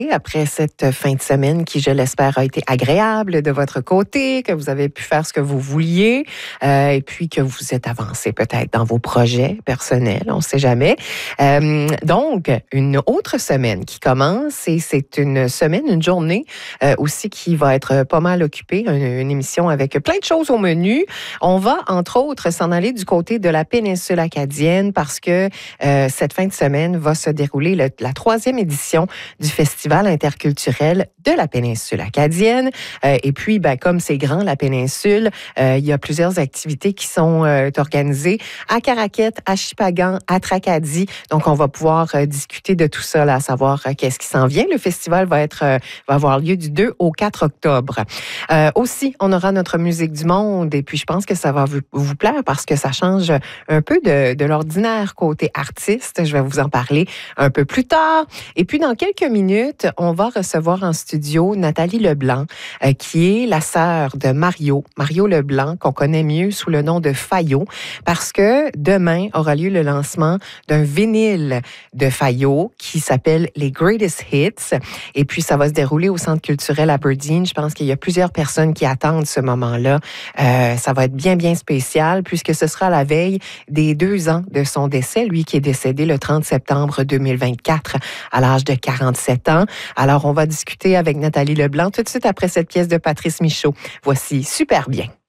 après cette fin de semaine qui, je l'espère, a été agréable de votre côté, que vous avez pu faire ce que vous vouliez et puis que vous êtes avancé peut-être dans vos projets personnels, on ne sait jamais. Donc, une autre semaine qui commence et c'est une semaine, une journée aussi qui va être pas mal occupée, une émission avec plein de choses au menu. On va, entre autres, s'en aller du côté de la péninsule acadienne parce que cette fin de semaine va se dérouler la 3e édition du Festival interculturel de la péninsule acadienne. Et puis, comme c'est grand, la péninsule, il y a plusieurs activités qui sont organisées à Caraquet, à Shippagan, à Tracadie. Donc, on va pouvoir discuter de tout ça, là, à savoir qu'est-ce qui s'en vient. Le festival va avoir lieu du 2 au 4 octobre. Aussi, on aura notre musique du monde et puis je pense que ça va vous plaire parce que ça change un peu de l'ordinaire côté artiste. Je vais vous en parler un peu plus tard. Et puis, dans quelques minutes, on va recevoir en studio Nathalie Leblanc, qui est la sœur de Mario Leblanc, qu'on connaît mieux sous le nom de Fayot, parce que demain aura lieu le lancement d'un vinyle de Fayot qui s'appelle les Greatest Hits. Et puis, ça va se dérouler au Centre culturel Aberdeen. Je pense qu'il y a plusieurs personnes qui attendent ce moment-là. Ça va être bien, bien spécial puisque ce sera la veille des 2 ans de son décès, lui qui est décédé le 30 septembre 2024 à l'âge de 47 ans. Alors, on va discuter avec Nathalie Leblanc tout de suite après cette pièce de Patrice Michaud. Voici Super bien.